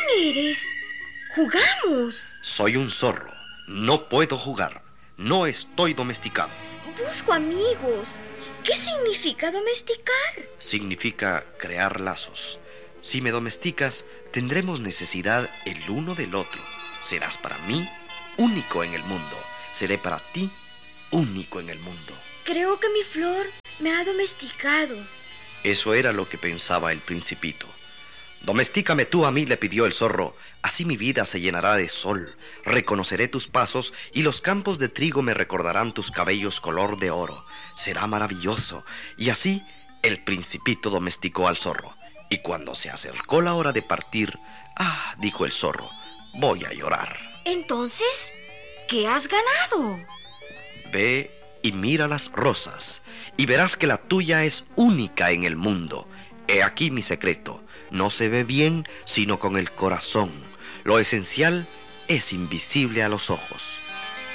eres? ¡Jugamos! Soy un zorro. No puedo jugar. No estoy domesticado. Busco amigos. ¿Qué significa domesticar? Significa crear lazos. Si me domesticas, tendremos necesidad el uno del otro. Serás para mí único en el mundo. Seré para ti único en el mundo. Creo que mi flor me ha domesticado. Eso era lo que pensaba el principito. Domestícame tú a mí, le pidió el zorro. Así mi vida se llenará de sol. Reconoceré tus pasos y los campos de trigo me recordarán tus cabellos color de oro. Será maravilloso. Y así el principito domesticó al zorro. Y cuando se acercó la hora de partir, dijo el zorro, voy a llorar. Entonces, ¿qué has ganado? Ve y mira las rosas, y verás que la tuya es única en el mundo. He aquí mi secreto. No se ve bien sino con el corazón. Lo esencial es invisible a los ojos.